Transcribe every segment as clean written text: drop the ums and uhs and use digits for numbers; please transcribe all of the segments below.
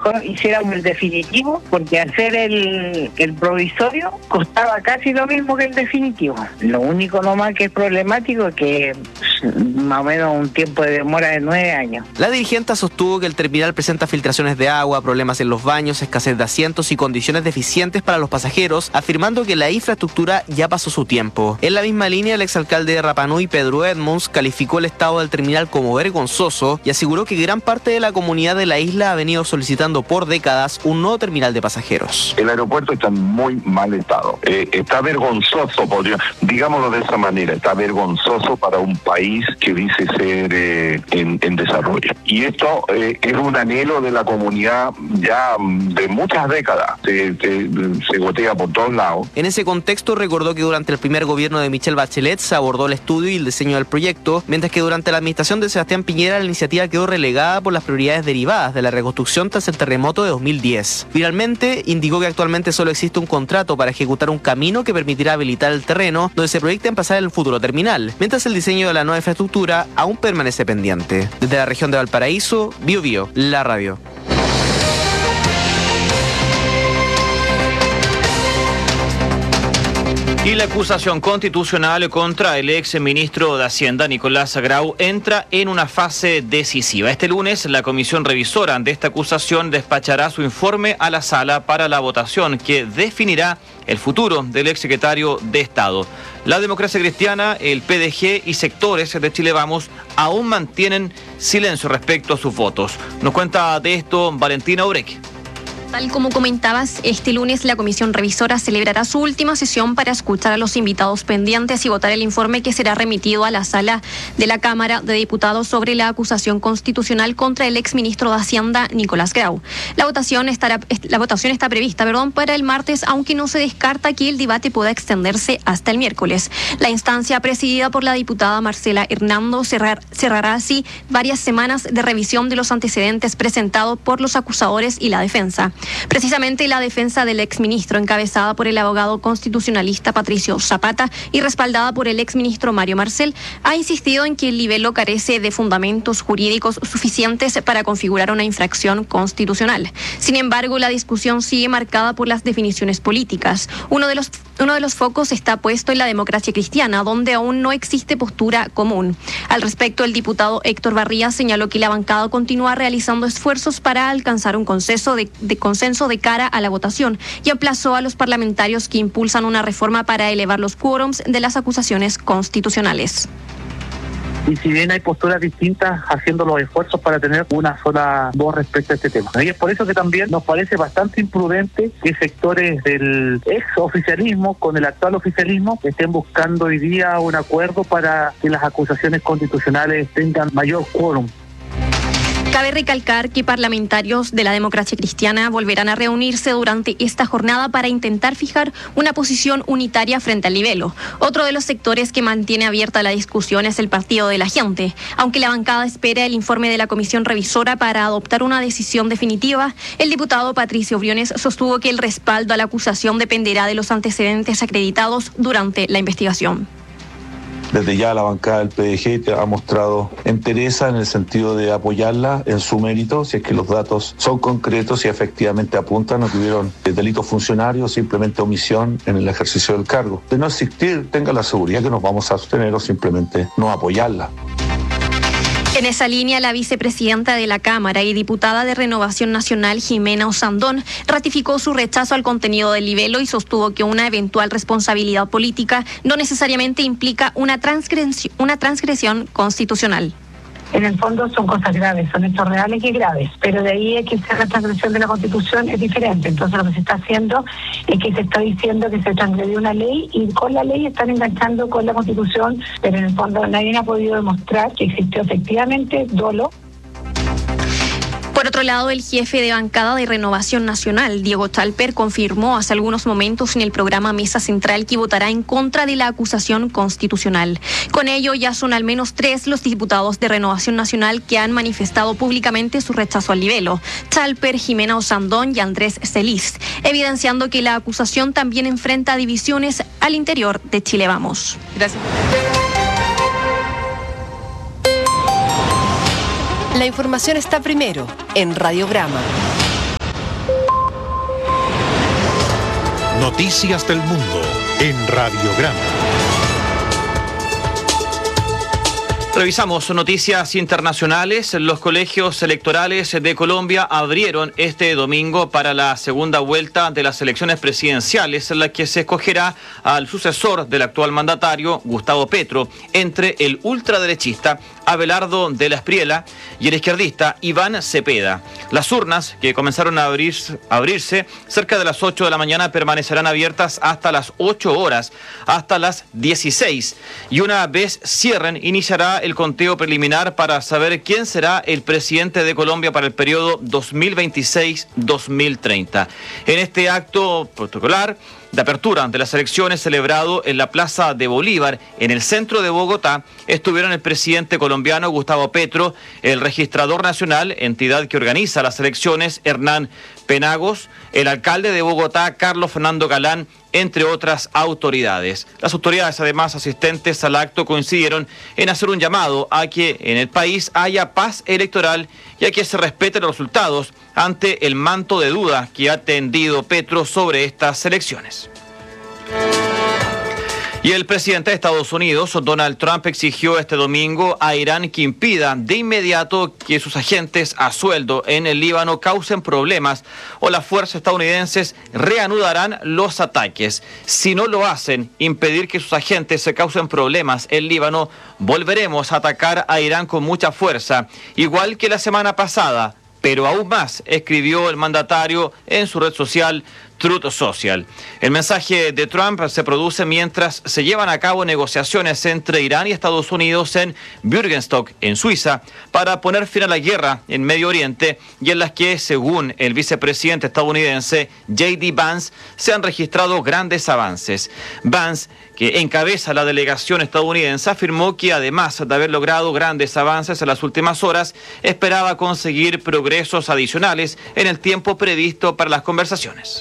mejor hiciéramos el definitivo, porque hacer el provisorio costaba casi lo mismo que el definitivo. Lo único nomás que es problemático es que más o menos un tiempo de demora de 9 años. La dirigente sostuvo que el terminal presenta filtraciones de agua, problemas en los baños, escasez de asientos y condiciones deficientes para los pasajeros, afirmando que la infraestructura ya pasó su tiempo. En la misma línea, el exalcalde de Rapa Nui, Pedro Edmonds, calificó el estado del terminal como vergonzoso y aseguró que gran parte de la comunidad de la isla ha venido solicitando por décadas un nuevo terminal de pasajeros. El aeropuerto está en muy mal estado. Está vergonzoso, digámoslo de esa manera, está vergonzoso para un país que dice ser en desarrollo. Y esto es un anhelo de la comunidad ya de muchas décadas. Se gotea por todos lados. En ese contexto, recordó que durante el primer gobierno de Michelle Bachelet se abordó el estudio y el diseño del proyecto, mientras que durante la administración de Sebastián Piñera la iniciativa quedó relegada por las prioridades derivadas de la reconstrucción tras el terremoto de 2010. Finalmente, indicó que actualmente solo existe un contrato para ejecutar un camino que permitirá habilitar el terreno donde se proyecta pasar el futuro terminal, mientras el diseño de la nueva infraestructura aún permanece pendiente. Desde la región de Valparaíso, Bio, la radio. Y la acusación constitucional contra el ex ministro de Hacienda, Nicolás Grau, entra en una fase decisiva. Este lunes, la comisión revisora de esta acusación despachará su informe a la sala para la votación que definirá el futuro del ex secretario de Estado. La Democracia Cristiana, el PDG y sectores de Chile Vamos aún mantienen silencio respecto a sus votos. Nos cuenta de esto Valentina Ureque. Tal como comentabas, este lunes la comisión revisora celebrará su última sesión para escuchar a los invitados pendientes y votar el informe que será remitido a la sala de la Cámara de Diputados sobre la acusación constitucional contra el exministro de Hacienda, Nicolás Grau. La votación está prevista, para el martes, aunque no se descarta que el debate pueda extenderse hasta el miércoles. La instancia, presidida por la diputada Marcela Hernando, cerrará así varias semanas de revisión de los antecedentes presentados por los acusadores y la defensa. Precisamente la defensa del exministro, encabezada por el abogado constitucionalista Patricio Zapata y respaldada por el exministro Mario Marcel, ha insistido en que el libelo carece de fundamentos jurídicos suficientes para configurar una infracción constitucional. Sin embargo, la discusión sigue marcada por las definiciones políticas. Uno de los focos está puesto en la Democracia Cristiana, donde aún no existe postura común. Al respecto, el diputado Héctor Barría señaló que la bancada continúa realizando esfuerzos para alcanzar un consenso de cara a la votación y aplazó a los parlamentarios que impulsan una reforma para elevar los quórums de las acusaciones constitucionales. Y si bien hay posturas distintas haciendo los esfuerzos para tener una sola voz respecto a este tema. Y es por eso que también nos parece bastante imprudente que sectores del ex oficialismo con el actual oficialismo estén buscando hoy día un acuerdo para que las acusaciones constitucionales tengan mayor quórum. Cabe recalcar que parlamentarios de la Democracia Cristiana volverán a reunirse durante esta jornada para intentar fijar una posición unitaria frente al libelo. Otro de los sectores que mantiene abierta la discusión es el Partido de la Gente. Aunque la bancada espera el informe de la comisión revisora para adoptar una decisión definitiva, el diputado Patricio Briones sostuvo que el respaldo a la acusación dependerá de los antecedentes acreditados durante la investigación. Desde ya la bancada del PDG ha mostrado entereza en el sentido de apoyarla en su mérito, si es que los datos son concretos y efectivamente apuntan a que hubieron delitos funcionarios, simplemente omisión en el ejercicio del cargo. De no existir, tenga la seguridad que nos vamos a abstener o simplemente no apoyarla. En esa línea, la vicepresidenta de la Cámara y diputada de Renovación Nacional, Jimena Osandón, ratificó su rechazo al contenido del libelo y sostuvo que una eventual responsabilidad política no necesariamente implica una transgresión constitucional. En el fondo son cosas graves, son hechos reales y graves, pero de ahí a que sea la transgresión de la Constitución es diferente. Entonces lo que se está haciendo es que se está diciendo que se transgredió una ley y con la ley están enganchando con la Constitución, pero en el fondo nadie ha podido demostrar que existió efectivamente dolo. Por otro lado, el jefe de bancada de Renovación Nacional, Diego Chalper, confirmó hace algunos momentos en el programa Mesa Central que votará en contra de la acusación constitucional. Con ello, ya son al menos 3 los diputados de Renovación Nacional que han manifestado públicamente su rechazo al libelo: Chalper, Jimena Osandón y Andrés Celis, evidenciando que la acusación también enfrenta divisiones al interior de Chile Vamos. Gracias. La información está primero en Radiograma. Noticias del Mundo en Radiograma. Revisamos noticias internacionales. Los colegios electorales de Colombia abrieron este domingo para la segunda vuelta de las elecciones presidenciales, en la que se escogerá al sucesor del actual mandatario, Gustavo Petro, entre el ultraderechista Abelardo de la Espriella y el izquierdista Iván Cepeda. Las urnas, que comenzaron a abrirse cerca de las 8 de la mañana, permanecerán abiertas hasta las 8 horas, hasta las 16. Y una vez cierren, iniciará el conteo preliminar para saber quién será el presidente de Colombia para el periodo 2026-2030. En este acto protocolar de apertura de las elecciones celebrado en la Plaza de Bolívar, en el centro de Bogotá, estuvieron el presidente colombiano Gustavo Petro, el registrador nacional, entidad que organiza las elecciones, Hernán Penagos, el alcalde de Bogotá, Carlos Fernando Galán, entre otras autoridades. Las autoridades, además, asistentes al acto, coincidieron en hacer un llamado a que en el país haya paz electoral y a que se respeten los resultados ante el manto de duda que ha tendido Petro sobre estas elecciones. Y el presidente de Estados Unidos, Donald Trump, exigió este domingo a Irán que impida de inmediato que sus agentes a sueldo en el Líbano causen problemas o las fuerzas estadounidenses reanudarán los ataques. Si no lo hacen, impedir que sus agentes se causen problemas en Líbano, volveremos a atacar a Irán con mucha fuerza, igual que la semana pasada, pero aún más, escribió el mandatario en su red social Truth Social. El mensaje de Trump se produce mientras se llevan a cabo negociaciones entre Irán y Estados Unidos en Bürgenstock, en Suiza, para poner fin a la guerra en Medio Oriente, y en las que, según el vicepresidente estadounidense J.D. Vance, se han registrado grandes avances. Vance, que encabeza la delegación estadounidense, afirmó que además de haber logrado grandes avances en las últimas horas, esperaba conseguir progresos adicionales en el tiempo previsto para las conversaciones.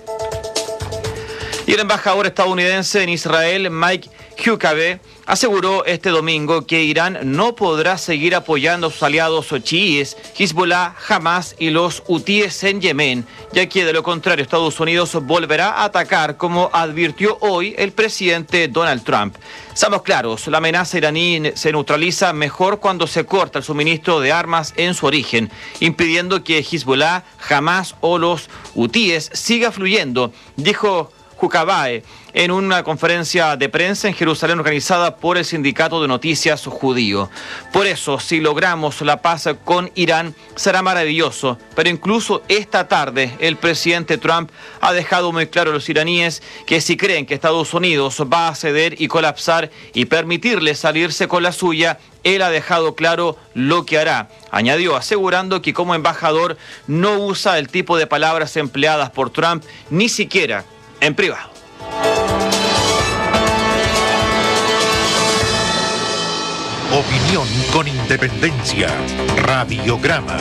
Y el embajador estadounidense en Israel, Mike Huckabee, aseguró este domingo que Irán no podrá seguir apoyando a sus aliados chiíes, Hezbollah, Hamas y los hutíes en Yemen, ya que de lo contrario Estados Unidos volverá a atacar, como advirtió hoy el presidente Donald Trump. Seamos claros, la amenaza iraní se neutraliza mejor cuando se corta el suministro de armas en su origen, impidiendo que Hezbollah, Hamas o los hutíes siga fluyendo, dijo Huckabee en una conferencia de prensa en Jerusalén organizada por el Sindicato de Noticias Judío. Por eso, si logramos la paz con Irán, será maravilloso. Pero incluso esta tarde, el presidente Trump ha dejado muy claro a los iraníes que si creen que Estados Unidos va a ceder y colapsar y permitirles salirse con la suya, él ha dejado claro lo que hará. Añadió, asegurando que como embajador no usa el tipo de palabras empleadas por Trump, ni siquiera en privado. Opinión con independencia. Radiograma.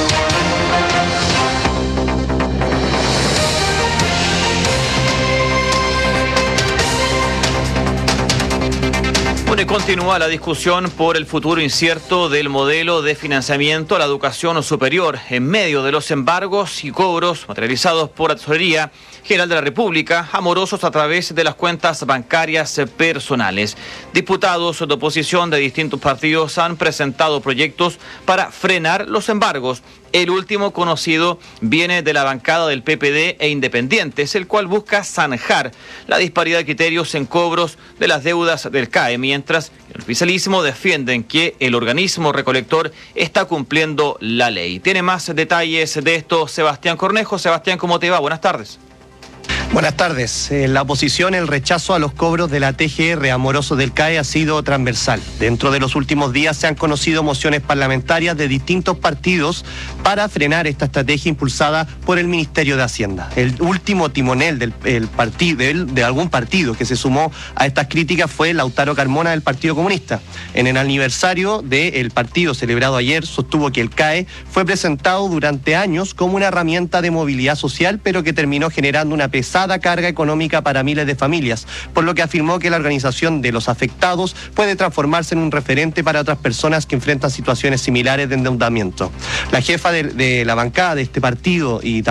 Bueno, y continúa la discusión por el futuro incierto del modelo de financiamiento a la educación superior en medio de los embargos y cobros materializados por la Tesorería General de la República, amorosos a través de las cuentas bancarias personales. Diputados de oposición de distintos partidos han presentado proyectos para frenar los embargos. El último conocido viene de la bancada del PPD e Independientes, el cual busca zanjar la disparidad de criterios en cobros de las deudas del CAE, mientras el oficialismo defienden que el organismo recolector está cumpliendo la ley. Tiene más detalles de esto Sebastián Cornejo. Sebastián, ¿cómo te va? Buenas tardes. Buenas tardes. En la oposición, el rechazo a los cobros de la TGR amoroso del CAE ha sido transversal. Dentro de los últimos días se han conocido mociones parlamentarias de distintos partidos para frenar esta estrategia impulsada por el Ministerio de Hacienda. El último timonel de algún partido que se sumó a estas críticas fue Lautaro Carmona del Partido Comunista. En el aniversario del partido celebrado ayer, sostuvo que el CAE fue presentado durante años como una herramienta de movilidad social, pero que terminó generando una pesada carga económica para miles de familias, por lo que afirmó que la organización de los afectados puede transformarse en un referente para otras personas que enfrentan situaciones similares de endeudamiento. La jefa de la bancada de este partido y